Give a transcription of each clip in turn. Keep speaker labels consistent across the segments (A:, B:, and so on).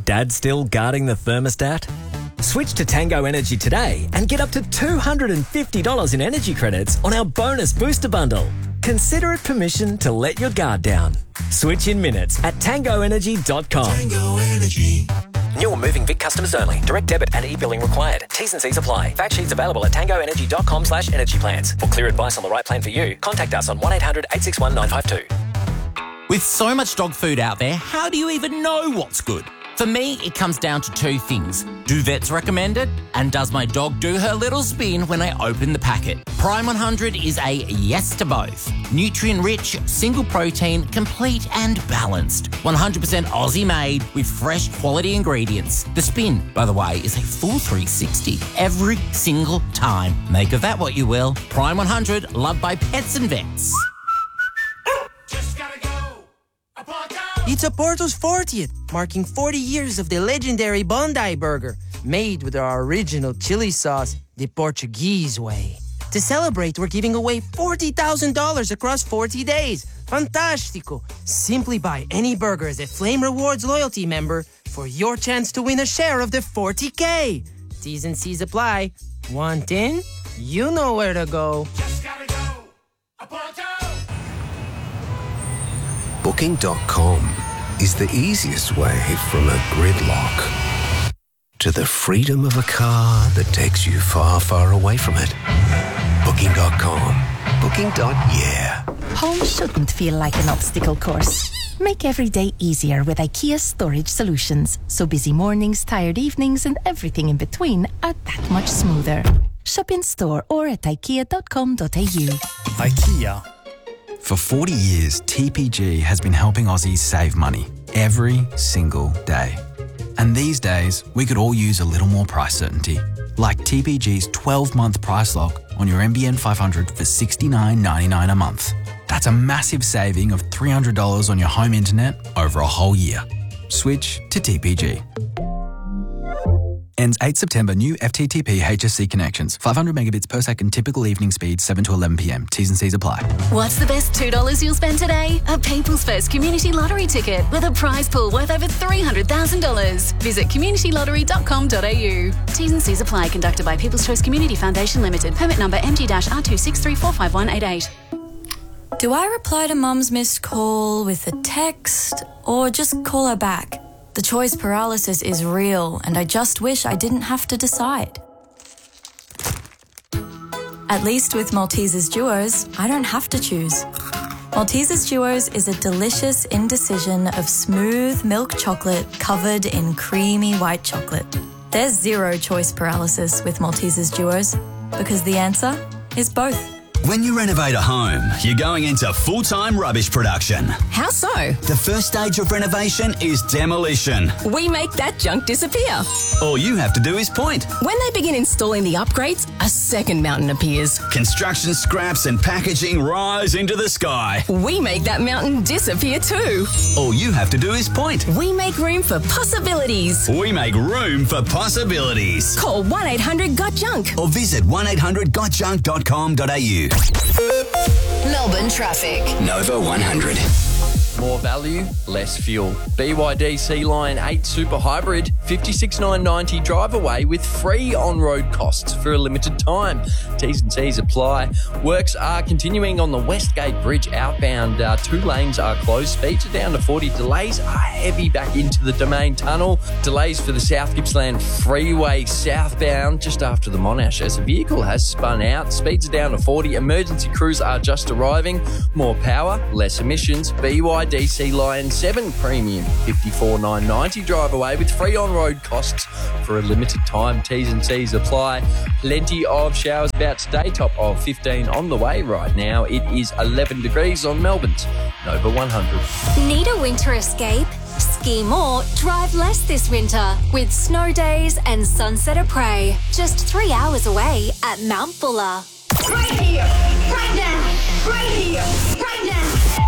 A: Dad still guarding the thermostat? Switch to Tango Energy today and get up to $250 in energy credits on our bonus booster bundle. Consider it permission to let your guard down. Switch in minutes at tangoenergy.com.
B: Tango Energy.
A: New or moving Vic customers only. Direct debit and e-billing required. T's and C's apply. Fact sheets available at tangoenergy.com/energy plans. For clear advice on the right plan for you, contact us on 1-800-861-952.
C: With so much dog food out there, how do you even know what's good? For me, it comes down to two things. Do vets recommend it? And does my dog do her little spin when I open the packet? Prime 100 is a yes to both. Nutrient-rich, single protein, complete and balanced. 100% Aussie made with fresh quality ingredients. The spin, by the way, is a full 360 every single time. Make of that what you will. Prime 100, loved by pets and vets.
D: It's Oporto's 40th, marking 40 years of the legendary Bondi Burger, made with our original chili sauce, the Portuguese way. To celebrate, we're giving away $40,000 across 40 days. Fantastico! Simply buy any burger as a Flame Rewards loyalty member for your chance to win a share of the $40K. T's and C's apply. Want in? You know where to go.
B: Just gotta go. Oporto!
E: Booking.com is the easiest way from a gridlock to the freedom of a car that takes you far, far away from it. Booking.com. Booking.yeah.
F: Home shouldn't feel like an obstacle course. Make every day easier with IKEA Storage Solutions, so busy mornings, tired evenings and everything in between are that much smoother. Shop in store or at ikea.com.au.
G: IKEA. For 40 years, TPG has been helping Aussies save money every single day. And these days, we could all use a little more price certainty. Like TPG's 12-month price lock on your NBN 500 for $69.99 a month. That's a massive saving of $300 on your home internet over a whole year. Switch to TPG. Ends 8 September. New FTTP HSC connections. 500 megabits per second. Typical evening speed 7 to 11 p.m. T's and C's apply.
H: What's the best $2 you'll spend today? A People's First Community Lottery ticket with a prize pool worth over $300,000. Visit communitylottery.com.au. T's and C's apply. Conducted by People's Choice Community Foundation Limited. Permit number MG-R263455188.
I: Do I reply to Mum's missed call with a text or just call her back? The choice paralysis is real, and I just wish I didn't have to decide. At least with Maltesers Duos, I don't have to choose. Maltesers Duos is a delicious indecision of smooth milk chocolate covered in creamy white chocolate. There's zero choice paralysis with Maltesers Duos, because the answer is both.
J: When you renovate a home, you're going into full-time rubbish production.
K: How so?
J: The first stage of renovation is demolition.
K: We make that junk disappear.
J: All you have to do is point.
K: When they begin installing the upgrades, a second mountain appears.
J: Construction scraps and packaging rise into the sky.
K: We make that mountain disappear too.
J: All you have to do is point.
K: We make room for possibilities.
J: We make room for possibilities.
K: Call 1-800-GOT-JUNK
J: or visit 1-800-GOTJUNK.com.au.
L: Melbourne traffic.
J: Nova 100.
M: More value, less fuel. BYD Sea Lion 8 Super Hybrid, $56,990 drive away with free on-road costs for a limited time. T's and C's apply. Works are continuing on the Westgate Bridge outbound. 2 lanes are closed. Speeds are down to 40. Delays are heavy back into the Domain Tunnel. Delays for the South Gippsland Freeway southbound just after the Monash as a vehicle has spun out. Speeds are down to 40. Emergency crews are just arriving. More power, less emissions. BYD Sea Lion 7 Premium, $54,990 drive away with free on-road costs for a limited time. T's and C's apply. Plenty of showers about today, top of 15 on the way right now. It is 11 degrees on Melbourne's Nova 100.
N: Need a winter escape? Ski more, drive less this winter with snow days and Sunset of Prey. Just 3 hours away at Mount Buller.
O: Right here, right now, right here, right now.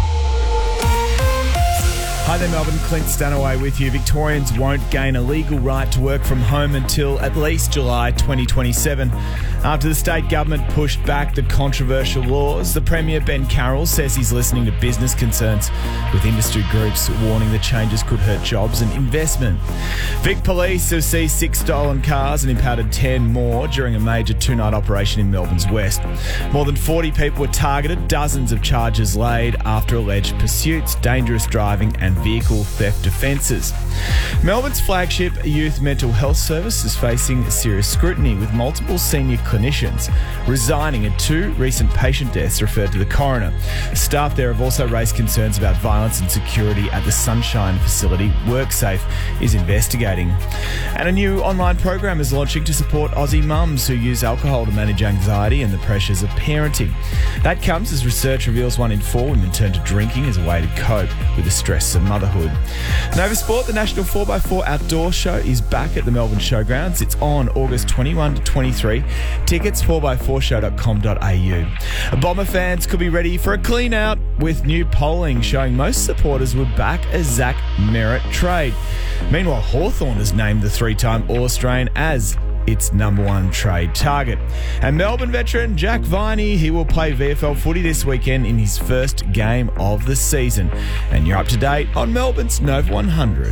P: Hi there, Melbourne. Clint Stanaway with you. Victorians won't gain a legal right to work from home until at least July 2027. After the state government pushed back the controversial laws, the Premier, Ben Carroll, says he's listening to business concerns, with industry groups warning the changes could hurt jobs and investment. Vic Police have seized 6 stolen cars and impounded 10 more during a major 2-night operation in Melbourne's west. More than 40 people were targeted, dozens of charges laid after alleged pursuits, dangerous driving and vehicle theft offences. Melbourne's flagship youth mental health service is facing serious scrutiny, with multiple senior clinicians resigning and 2 recent patient deaths referred to the coroner. Staff there have also raised concerns about violence and security at the Sunshine facility. WorkSafe is investigating. And a new online program is launching to support Aussie mums who use alcohol to manage anxiety and the pressures of parenting. That comes as research reveals 1 in 4 women turn to drinking as a way to cope with the stress of motherhood. Nova Sport, the National 4x4 Outdoor Show, is back at the Melbourne Showgrounds. It's on August 21 to 23. Tickets 4x4show.com.au. Bomber fans could be ready for a clean out, with new polling showing most supporters would back a Zach Merritt trade. Meanwhile, Hawthorn has named the 3-time All-Australian as its number 1 trade target. And Melbourne veteran Jack Viney, he will play VFL footy this weekend in his first game of the season. And you're up to date on Melbourne's Nova 100.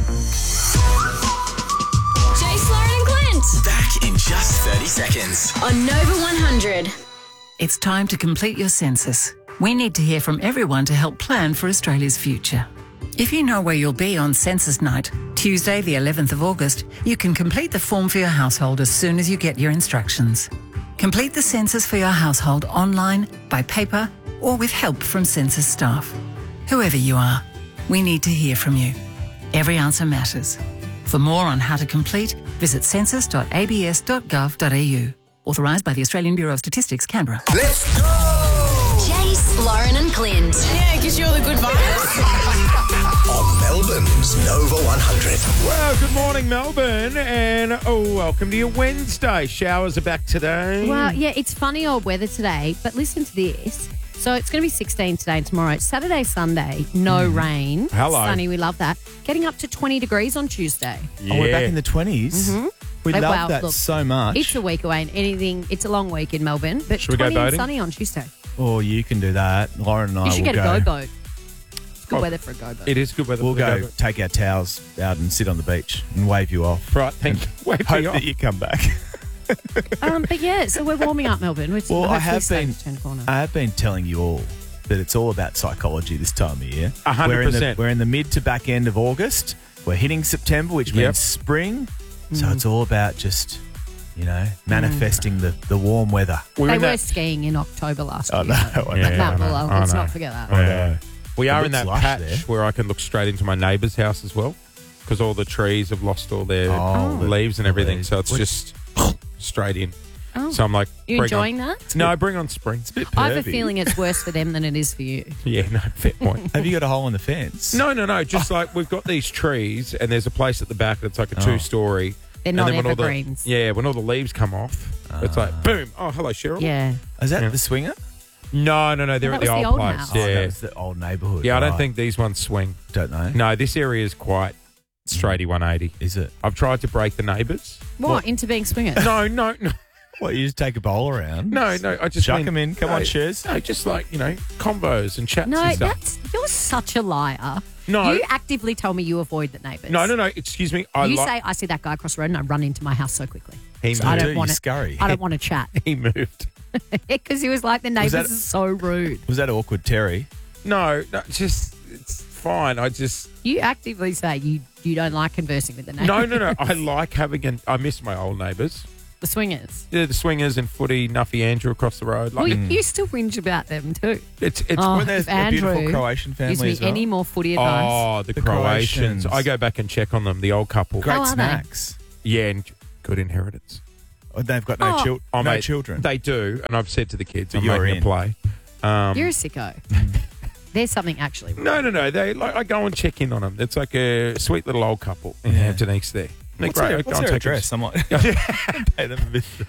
L: Jace, Lauren and Clint.
J: Back in just 30 seconds.
L: On Nova 100.
Q: It's time to complete your census. We need to hear from everyone to help plan for Australia's future. If you know where you'll be on census night, Tuesday the 11th of August, you can complete the form for your household as soon as you get your instructions. Complete the census for your household online, by paper, or with help from census staff. Whoever you are, we need to hear from you. Every answer matters. For more on how to complete, visit census.abs.gov.au. Authorised by the Australian Bureau of Statistics, Canberra.
J: Let's go!
L: Jace, Lauren and Clint.
K: Yeah, gives you all the good vibes.
J: On Melbourne's Nova 100.
R: Well, good morning, Melbourne, and welcome to your Wednesday. Showers are back today.
S: Well, yeah, it's funny old weather today, but listen to this. So it's going to be 16 today and tomorrow. Saturday, Sunday, no rain.
R: Hello.
S: Sunny, we love that. Getting up to 20 degrees on Tuesday.
P: Yeah. Oh, we're back in the 20s.
S: Mm-hmm.
P: We love that so much.
S: It's a week away and it's a long week in Melbourne, but
P: Should we go
S: 20 and
P: boating?
S: sunny on Tuesday.
P: Oh, you can do that. Lauren and I
S: You should
P: will
S: get
P: go.
S: a go-boat. It's good weather for a go-boat.
R: It is good weather
P: We'll
R: for a
P: go
R: go-boat.
P: take our towels out and sit on the beach and wave you off.
R: Right, thank you. Wave
P: Hope
R: me off.
P: that you come back.
S: But yeah, so we're warming up Melbourne. We're
P: Well, I
S: hopefully
P: have
S: starting to turn a corner.
P: I have been telling you all that it's all about psychology this time of year.
R: 100%.
P: We're in the mid to back end of August. We're hitting September, which
R: Yep.
P: means spring. So it's all about just, manifesting the warm weather.
S: They were skiing in October last year.
P: I know.
S: At Mount Buller. Let's not forget that.
P: I know.
R: We
P: It
R: are in
P: looks
R: that
P: lush
R: patch
P: there.
R: where I can look straight into my neighbour's house as well, because all the trees have lost all their
P: the
R: leaves and everything.
P: leaves.
R: So it's just straight in.
S: Oh.
R: So I'm like,
S: You
R: bring
S: enjoying
R: on,
S: that?
R: No, bring on spring. It's a bit
S: I have a feeling it's worse for them than it is for you.
R: Yeah, no, fair point.
P: Have you got a hole in the fence?
R: No. Just like we've got these trees, and there's a place at the back that's like a 2-story.
S: They're
R: and
S: not
R: then when
S: evergreens.
R: when all the leaves come off, it's like boom. Oh, hello, Cheryl.
S: Yeah.
P: Is that the swinger?
R: No. They're
S: That
R: at the
S: was the
R: old
S: old
R: place.
S: house.
P: Oh,
R: Yeah.
P: that was the old neighbourhood.
R: Yeah, I don't
P: Right.
R: think these ones swing.
P: Don't know.
R: No, this area is quite straighty 180.
P: Is it?
R: I've tried to break the neighbours.
S: What? Into being swingers?
R: No.
P: What, you just take a bowl around?
R: No, I just
P: Chuck
R: mean-
P: them in. Come on, Shiz.
R: No, just like, combos and chats
S: No,
R: and stuff.
S: you're such a liar.
R: No.
S: You actively tell me you avoid the neighbours.
R: No, excuse me.
S: You say, I see that guy across the road and I run into my house so quickly.
R: He
S: So I
R: moved.
S: don't want to
P: scurry.
S: I don't want to chat.
R: He moved.
S: Because he was like, the neighbours
P: that-
S: are so rude.
P: Was that awkward, Terry?
R: No, it's fine. I just...
S: You actively say you don't like conversing with the neighbours.
R: No. I like having I miss my old neighbours.
S: The swingers.
R: Yeah, the swingers and footy, Nuffy Andrew across the road.
S: Well, you still whinge about them too.
R: It's
S: Oh,
P: Well, there's
S: if
P: a beautiful
S: Andrew
P: Croatian family
S: gives me
P: as well.
S: any more footy advice.
R: Oh, the
P: The
R: Croatians.
P: Croatians.
R: I go back and check on them, the old couple.
P: Great
S: How are they?
P: snacks.
R: Yeah, and good inheritance.
P: Oh, they've got no,
S: Oh.
R: Mate,
P: children.
R: They do, and I've said to the kids,
P: But
R: I'm
P: you're
R: making
P: in.
R: a play.
S: You're a sicko. There's something actually wrong.
R: No. They I go and check in on them. It's like a sweet little old couple in
P: Yeah.
R: Hampton East there. They're
P: What's
R: great.
P: their,
R: I go
P: what's
R: and
P: their
R: take them-
P: address? I might pay them a visit.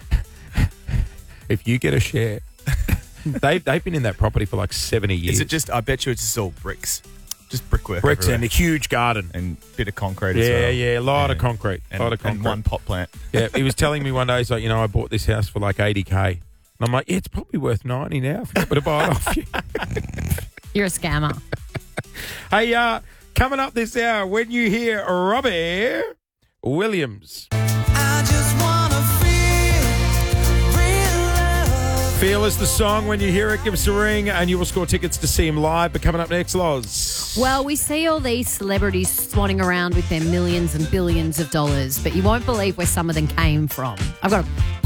R: If you get a share, they've been in that property for like 70 years.
P: Is it just, I bet you it's just all bricks. Just brickwork.
R: Bricks
P: everywhere.
R: and a huge garden.
P: And bit of concrete as
R: Yeah,
P: well.
R: yeah, a lot of concrete.
P: And,
R: A lot of concrete.
P: and one pot plant.
R: Yeah, he was telling me one day, he's like, I bought this house for like 80K. And I'm like, yeah, it's probably worth 90 now if you want me to buy it off you.
S: You're a scammer.
R: Hey, coming up this hour, when you hear Robbie Williams. Feel is the song. When you hear it, give us a ring and you will score tickets to see him live. But coming up next, Loz.
S: Well, we see all these celebrities swanning around with their millions and billions of dollars, but you won't believe where some of them came from. I've got a